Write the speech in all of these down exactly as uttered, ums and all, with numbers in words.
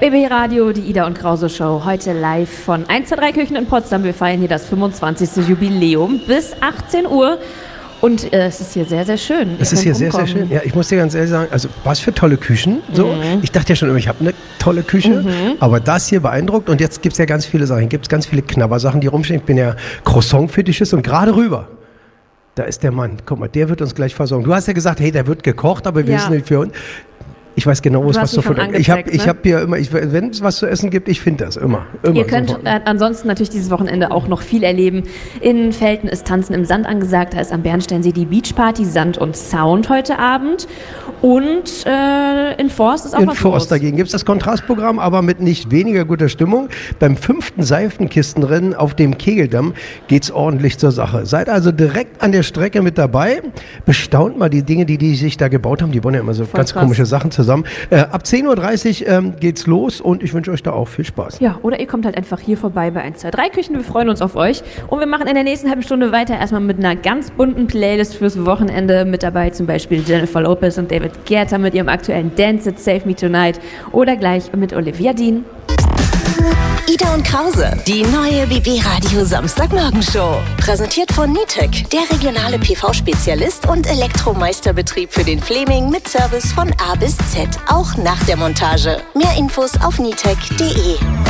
B B Radio, die Ida und Krause Show, heute live von eins zwei drei Küchen in Potsdam. Wir feiern hier das fünfundzwanzigste Jubiläum bis achtzehn Uhr. Und äh, es ist hier sehr, sehr schön. Es ist hier sehr, sehr schön. Ja, ich muss dir ganz ehrlich sagen, also was für tolle Küchen. So. Mhm. Ich dachte ja schon immer, ich habe eine tolle Küche, mhm. aber das hier beeindruckt. Und jetzt gibt es ja ganz viele Sachen. Hier gibt es ganz viele Knabbersachen, die rumstehen. Ich bin ja Croissant-Fetischist und gerade rüber. Da ist der Mann. Guck mal, der wird uns gleich versorgen. Du hast ja gesagt, hey, der wird gekocht, aber wir ja. wissen nicht für uns. Ich weiß genau, wo es was zu futtern gibt. Ich habe ich hab hier immer, ich, wenn es was zu essen gibt, ich finde das immer. immer Ihr könnt äh, ansonsten natürlich dieses Wochenende auch noch viel erleben. In Velten ist Tanzen im Sand angesagt. Da ist am Bernsteinsee die Beachparty, Sand und Sound heute Abend. Und äh, in Forst ist auch in was Forst los. Dagegen gibt es das Kontrastprogramm, aber mit nicht weniger guter Stimmung. Beim fünften Seifenkistenrennen auf dem Kegeldamm geht es ordentlich zur Sache. Seid also direkt an der Strecke mit dabei. Bestaunt mal die Dinge, die die sich da gebaut haben. Die bauen ja immer so Voll ganz krass. komische Sachen zusammen. Äh, ab zehn Uhr dreißig ähm, geht's los und ich wünsche euch da auch viel Spaß. Ja, oder ihr kommt halt einfach hier vorbei bei eins zwei drei Küchen. Wir freuen uns auf euch. Und wir machen in der nächsten halben Stunde weiter erstmal mit einer ganz bunten Playlist fürs Wochenende. Mit dabei zum Beispiel Jennifer Lopez und David Guetta mit ihrem aktuellen Dance It, Save Me Tonight. Oder gleich mit Olivia Dean. Ida und Krause, die neue B B Radio Samstagmorgenshow. Präsentiert von Nitec, der regionale P V-Spezialist und Elektromeisterbetrieb für den Fleming mit Service von A bis Z, auch nach der Montage. Mehr Infos auf nitec punkt de.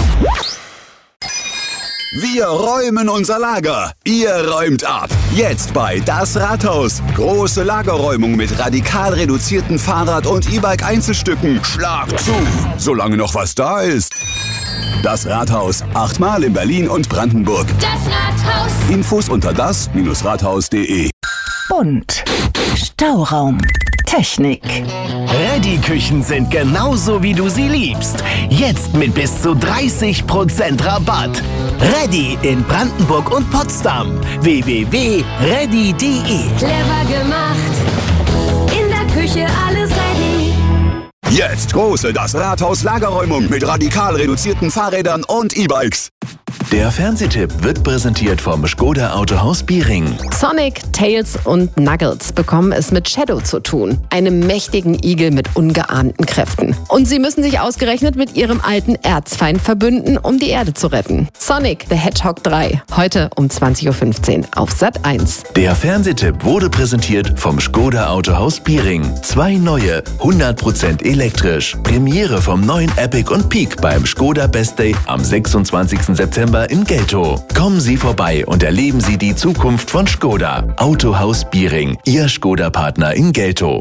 Wir räumen unser Lager. Ihr räumt ab. Jetzt bei Das Rathaus. Große Lagerräumung mit radikal reduzierten Fahrrad- und E-Bike-Einzelstücken. Schlag zu, solange noch was da ist. Das Rathaus. Achtmal in Berlin und Brandenburg. Das Rathaus. Infos unter das Rathaus punkt de. Bunt. Stauraum. Technik. Ready-Küchen sind genauso, wie du sie liebst. Jetzt mit bis zu dreißig Prozent Rabatt. Ready in Brandenburg und Potsdam. w w w punkt ready punkt de. Clever gemacht. In der Küche alles ready. Jetzt große Das Rathaus Lagerräumung mit radikal reduzierten Fahrrädern und E-Bikes. Der Fernsehtipp wird präsentiert vom Škoda Autohaus Biering. Sonic, Tails und Knuckles bekommen es mit Shadow zu tun, einem mächtigen Igel mit ungeahnten Kräften. Und sie müssen sich ausgerechnet mit ihrem alten Erzfeind verbünden, um die Erde zu retten. Sonic the Hedgehog drei, heute um zwanzig Uhr fünfzehn auf Sat eins. Der Fernsehtipp wurde präsentiert vom Škoda Autohaus Biering. Zwei neue, hundert Prozent elektrisch. Premiere vom neuen Epic und Peak beim Škoda Best Day am sechsundzwanzigsten September in Geltow. Kommen Sie vorbei und erleben Sie die Zukunft von Škoda. Autohaus Biering, Ihr Škoda-Partner in Geltow.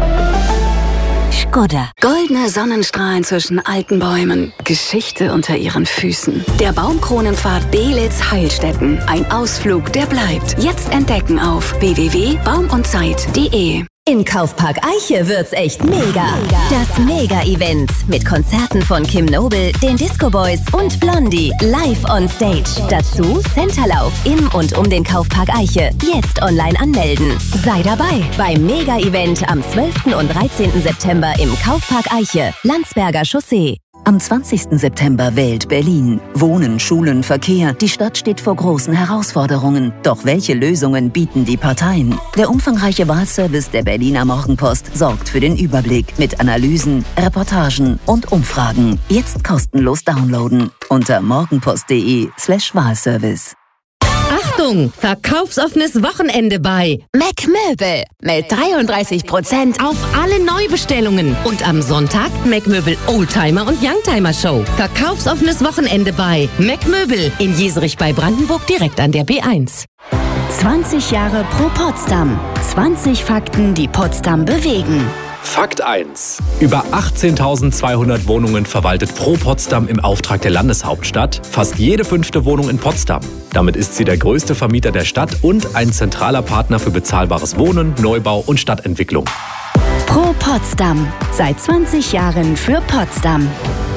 Škoda. Goldene Sonnenstrahlen zwischen alten Bäumen. Geschichte unter ihren Füßen. Der Baumkronenpfad Belitz-Heilstätten. Ein Ausflug, der bleibt. Jetzt entdecken auf w w w punkt baum und zeit punkt de. In Kaufpark Eiche wird's echt mega. Das Mega-Event mit Konzerten von Kim Noble, den Disco Boys und Blondie live on stage. Dazu Centerlauf im und um den Kaufpark Eiche. Jetzt online anmelden. Sei dabei beim Mega-Event am zwölften und dreizehnten September im Kaufpark Eiche, Landsberger Chaussee. Am zwanzigsten September wählt Berlin. Wohnen, Schulen, Verkehr. Die Stadt steht vor großen Herausforderungen. Doch welche Lösungen bieten die Parteien? Der umfangreiche Wahlservice der Berliner Morgenpost sorgt für den Überblick mit Analysen, Reportagen und Umfragen. Jetzt kostenlos downloaden unter morgenpost punkt de slash Wahlservice. Achtung! Verkaufsoffenes Wochenende bei Mac Möbel mit dreiunddreißig Prozent auf alle Neubestellungen. Und am Sonntag Mac Möbel Oldtimer und Youngtimer Show. Verkaufsoffenes Wochenende bei Mac Möbel in Jeserich bei Brandenburg direkt an der B eins. zwanzig Jahre pro Potsdam. zwanzig Fakten, die Potsdam bewegen. Fakt eins. Über achtzehntausendzweihundert Wohnungen verwaltet Pro Potsdam im Auftrag der Landeshauptstadt. Fast jede fünfte Wohnung in Potsdam. Damit ist sie der größte Vermieter der Stadt und ein zentraler Partner für bezahlbares Wohnen, Neubau und Stadtentwicklung. Pro Potsdam. Seit zwanzig Jahren für Potsdam.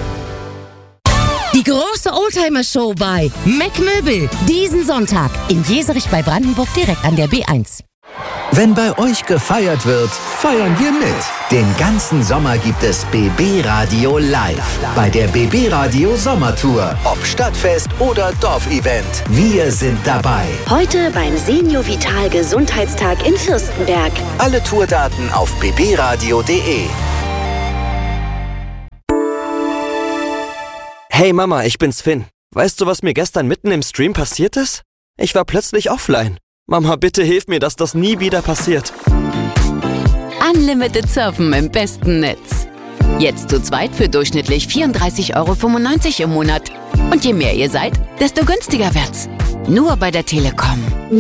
Die große Oldtimer-Show bei Mac Möbel. Diesen Sonntag in Jeserich bei Brandenburg direkt an der B eins. Wenn bei euch gefeiert wird, feiern wir mit. Den ganzen Sommer gibt es B B Radio live bei der B B Radio Sommertour. Ob Stadtfest oder Dorfevent, wir sind dabei. Heute beim Senior Vital Gesundheitstag in Fürstenberg. Alle Tourdaten auf b b radio punkt de. Hey Mama, ich bin's Finn. Weißt du, was mir gestern mitten im Stream passiert ist? Ich war plötzlich offline. Mama, bitte hilf mir, dass das nie wieder passiert. Unlimited Surfen im besten Netz. Jetzt zu zweit für durchschnittlich vierunddreißig Euro fünfundneunzig im Monat. Und je mehr ihr seid, desto günstiger wird's. Nur bei der Telekom.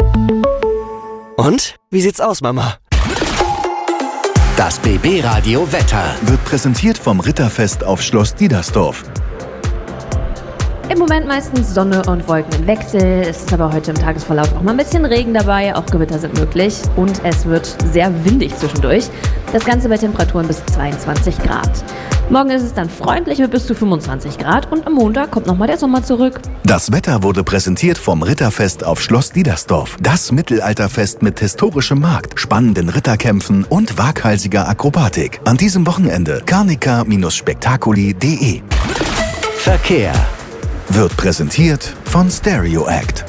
Und? Wie sieht's aus, Mama? Das B B-Radio Wetter wird präsentiert vom Ritterfest auf Schloss Diedersdorf. Im Moment meistens Sonne und Wolken im Wechsel. Es ist aber heute im Tagesverlauf auch mal ein bisschen Regen dabei. Auch Gewitter sind möglich. Und es wird sehr windig zwischendurch. Das Ganze bei Temperaturen bis zweiundzwanzig Grad. Morgen ist es dann freundlich mit bis zu fünfundzwanzig Grad. Und am Montag kommt nochmal der Sommer zurück. Das Wetter wurde präsentiert vom Ritterfest auf Schloss Diedersdorf. Das Mittelalterfest mit historischem Markt, spannenden Ritterkämpfen und waghalsiger Akrobatik. An diesem Wochenende carnica Spektakuli punkt de. Verkehr wird präsentiert von Stereo Act.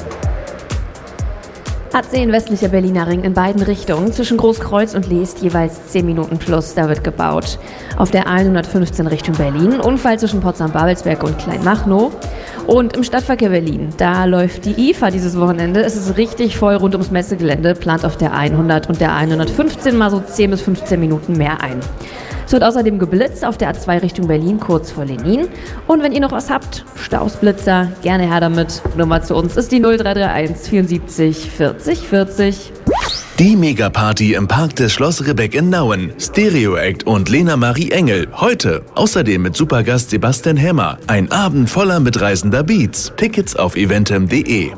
A zehn westlicher Berliner Ring in beiden Richtungen, zwischen Großkreuz und Leest jeweils zehn Minuten plus, da wird gebaut. Auf der hundertfünfzehn Richtung Berlin, Unfall zwischen Potsdam-Babelsberg und Kleinmachnow. Und im Stadtverkehr Berlin, da läuft die I F A dieses Wochenende. Es ist richtig voll rund ums Messegelände, plant auf der hundert und der hundertfünfzehn mal so zehn bis fünfzehn Minuten mehr ein. Es wird außerdem geblitzt auf der A zwei Richtung Berlin, kurz vor Lenin. Und wenn ihr noch was habt, Stausblitzer, gerne her damit. Nummer zu uns ist die null drei drei eins vierundsiebzig vierzig vierzig. Die Megaparty im Park des Schloss Ribbeck in Nauen. Stereo Act und Lena Marie Engel. Heute. Außerdem mit Supergast Sebastian Hämmer. Ein Abend voller mitreißender Beats. Tickets auf eventem punkt de.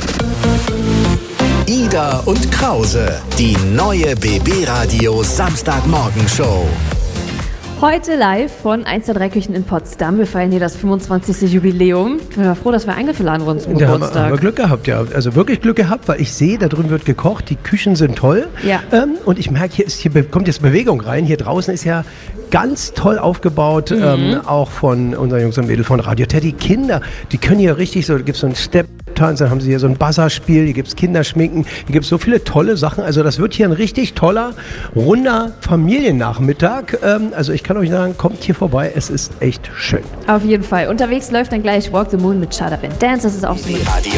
Ida und Krause. Die neue B B-Radio Samstagmorgenshow. Heute live von eins der drei Küchen in Potsdam. Wir feiern hier das fünfundzwanzigste Jubiläum. Ich bin froh, dass wir eingeladen wurden zum Da Geburtstag. haben wir, haben wir Glück gehabt, ja. Also wirklich Glück gehabt, weil ich sehe, da drüben wird gekocht, die Küchen sind toll. Ja. Ähm, und ich merke, hier, ist, hier kommt jetzt Bewegung rein. Hier draußen ist ja ganz toll aufgebaut, mhm. ähm, auch von unseren Jungs und Mädels von Radio Teddy. Kinder, die können hier richtig so, da gibt es so einen Step-Tanz, dann haben sie hier so ein Buzzerspiel, hier gibt es Kinderschminken, hier gibt es so viele tolle Sachen. Also das wird hier ein richtig toller, runder Familiennachmittag. Ähm, also ich kann euch sagen, kommt hier vorbei, es ist echt schön. Auf jeden Fall. Unterwegs läuft dann gleich Walk the Moon mit Shut Up and Dance. Das ist auch so Radio